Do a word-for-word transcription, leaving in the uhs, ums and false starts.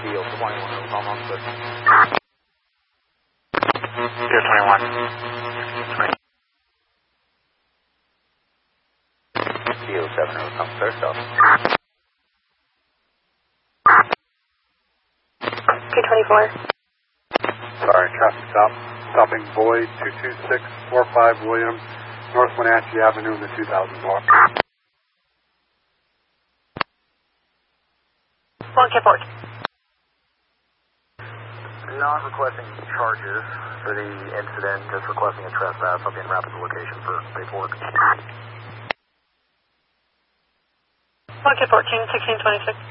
Deal twenty-one, it was almost good. Deal twenty-one. Deal seven, it was come first off. K twenty-four. Sorry, traffic stop. Stopping Boyd, two two six four five William, North Wenatchee Avenue in the two thousand block. one K four. Not requesting charges for the incident, just requesting a trespass. I'll be in rapid location for paperwork. one K fourteen, sixteen twenty-six.